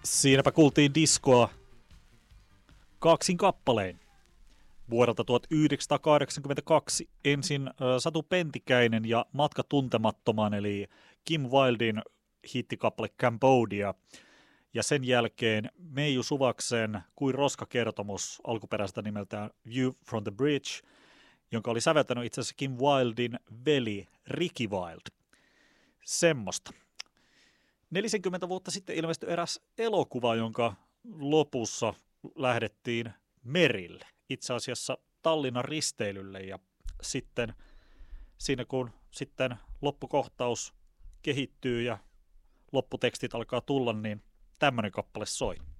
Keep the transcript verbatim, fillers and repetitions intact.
Siinäpä kuultiin diskoa kaksin kappalein. Vuodelta tuhatyhdeksänsataakahdeksankymmentäkaksi ensin äh, Satu Pentikäinen ja Matka tuntemattomaan, eli Kim Wildin hittikappale Cambodia. Ja sen jälkeen Meiju Suvaksen Kuin roskakertomus alkuperäisestä nimeltään View from the Bridge, jonka oli säveltänyt itse asiassa Kim Wildin veli Ricky Wild. Semmosta. neljäkymmentä vuotta sitten ilmestyi eräs elokuva, jonka lopussa lähdettiin merille. Itse asiassa Tallinnan risteilylle, ja sitten siinä kun sitten loppukohtaus kehittyy ja lopputekstit alkaa tulla, niin tämmöinen kappale soi.